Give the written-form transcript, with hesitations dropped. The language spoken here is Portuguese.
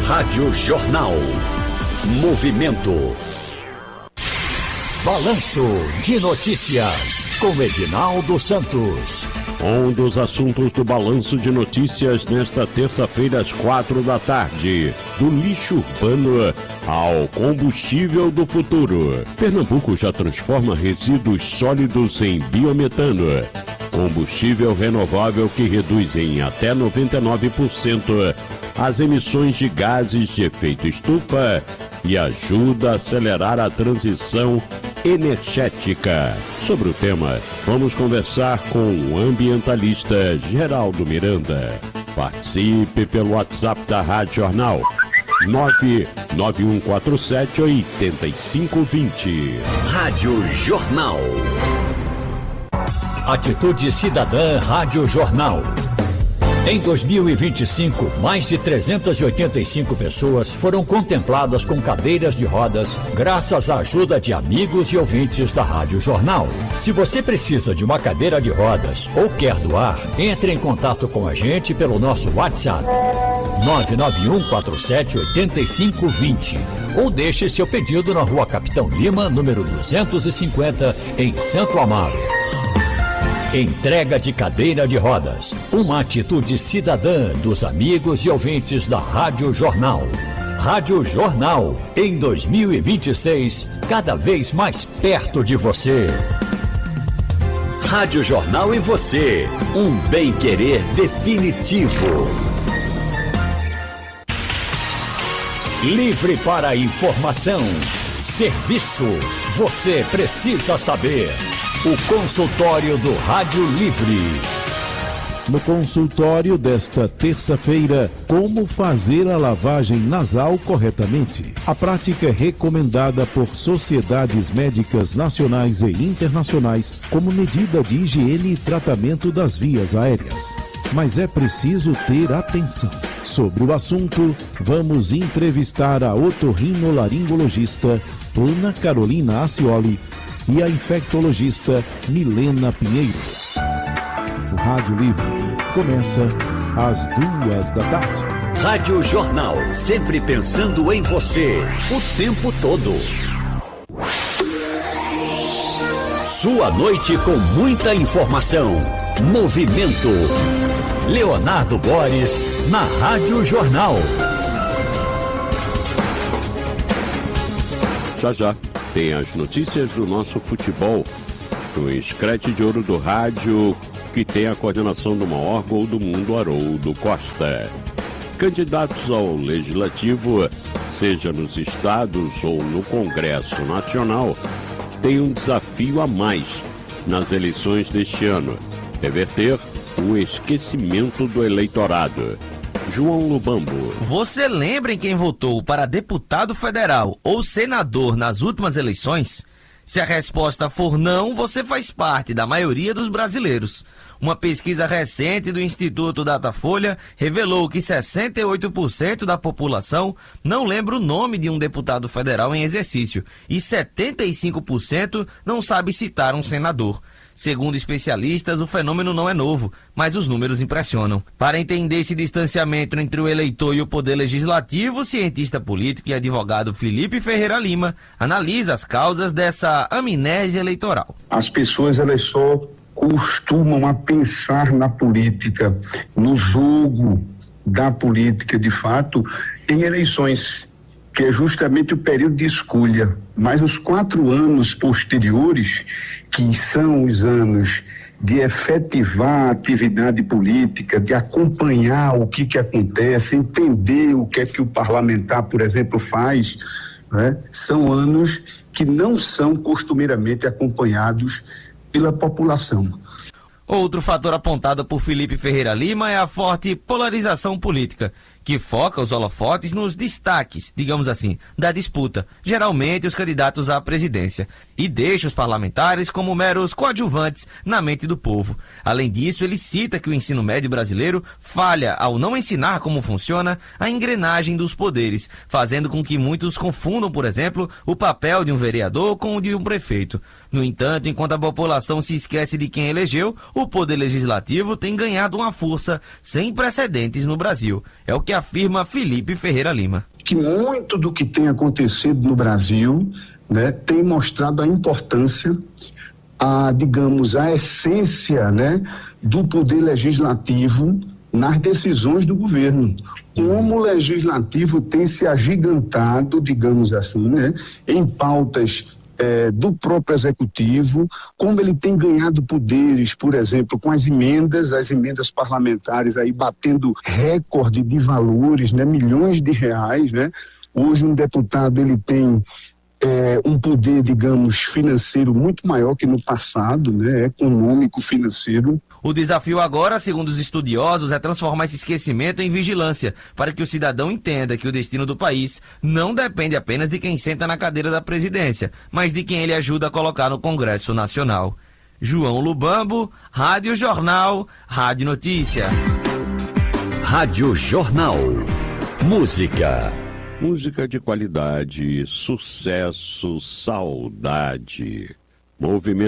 Rádio Jornal. Movimento. Balanço de Notícias, com Edinaldo Santos. Um dos assuntos do Balanço de Notícias nesta terça-feira às 16h, do lixo urbano ao combustível do futuro. Pernambuco já transforma resíduos sólidos em biometano, combustível renovável que reduz em até 99% as emissões de gases de efeito estufa e ajuda a acelerar a transição energética. Sobre o tema, vamos conversar com o ambientalista Geraldo Miranda. Participe pelo WhatsApp da Rádio Jornal 99147-8520. Rádio Jornal. Atitude Cidadã Rádio Jornal. Em 2025, mais de 385 pessoas foram contempladas com cadeiras de rodas graças à ajuda de amigos e ouvintes da Rádio Jornal. Se você precisa de uma cadeira de rodas ou quer doar, entre em contato com a gente pelo nosso WhatsApp 99147-8520 ou deixe seu pedido na Rua Capitão Lima, número 250, em Santo Amaro. Entrega de cadeira de rodas, uma atitude cidadã dos amigos e ouvintes da Rádio Jornal. Rádio Jornal, em 2026, cada vez mais perto de você. Rádio Jornal e você, um bem-querer definitivo. Livre para informação, serviço, você precisa saber. O consultório do Rádio Livre. No consultório desta terça-feira, como fazer a lavagem nasal corretamente. A prática é recomendada por sociedades médicas nacionais e internacionais como medida de higiene e tratamento das vias aéreas. Mas é preciso ter atenção. Sobre o assunto, vamos entrevistar a otorrinolaringologista Ana Carolina Acioli e a infectologista Milena Pinheiro. O Rádio Livre começa às 14h. Rádio Jornal, sempre pensando em você, o tempo todo. Sua noite com muita informação. Movimento. Leonardo Boris, na Rádio Jornal. Já tem as notícias do nosso futebol, no Escrete de Ouro do Rádio, que tem a coordenação do maior gol do mundo, Haroldo Costa. Candidatos ao Legislativo, seja nos estados ou no Congresso Nacional, têm um desafio a mais nas eleições deste ano: reverter o esquecimento do eleitorado. João Lubambo. Você lembra em quem votou para deputado federal ou senador nas últimas eleições? Se a resposta for não, você faz parte da maioria dos brasileiros. Uma pesquisa recente do Instituto Datafolha revelou que 68% da população não lembra o nome de um deputado federal em exercício e 75% não sabe citar um senador. Segundo especialistas, o fenômeno não é novo, mas os números impressionam. Para entender esse distanciamento entre o eleitor e o poder legislativo, o cientista político e advogado Felipe Ferreira Lima analisa as causas dessa amnésia eleitoral. As pessoas, elas só costumam a pensar na política, no jogo da política, de fato, em eleições, que é justamente o período de escolha. Mas os 4 anos posteriores, que são os anos de efetivar a atividade política, de acompanhar o que acontece, entender o que é que o parlamentar, por exemplo, faz, né? São anos que não são costumeiramente acompanhados pela população. Outro fator apontado por Felipe Ferreira Lima é a forte polarização política, que foca os holofotes nos destaques, digamos assim, da disputa, geralmente os candidatos à presidência, e deixa os parlamentares como meros coadjuvantes na mente do povo. Além disso, ele cita que o ensino médio brasileiro falha ao não ensinar como funciona a engrenagem dos poderes, fazendo com que muitos confundam, por exemplo, o papel de um vereador com o de um prefeito. No entanto, enquanto a população se esquece de quem elegeu, o poder legislativo tem ganhado uma força sem precedentes no Brasil. É o que que afirma Felipe Ferreira Lima. Que muito do que tem acontecido no Brasil, né, tem mostrado a importância, a essência, né, do poder legislativo nas decisões do governo. Como o legislativo tem se agigantado, digamos assim, né, em pautas do próprio executivo, como ele tem ganhado poderes, por exemplo, com as emendas parlamentares aí batendo recorde de valores, né, milhões de reais, né? Hoje um deputado ele tem um poder, digamos, financeiro muito maior que no passado, né, econômico, financeiro. O desafio agora, segundo os estudiosos, é transformar esse esquecimento em vigilância, para que o cidadão entenda que o destino do país não depende apenas de quem senta na cadeira da presidência, mas de quem ele ajuda a colocar no Congresso Nacional. João Lubambo, Rádio Jornal, Rádio Notícia. Rádio Jornal. Música. Música de qualidade, sucesso, saudade. Movimento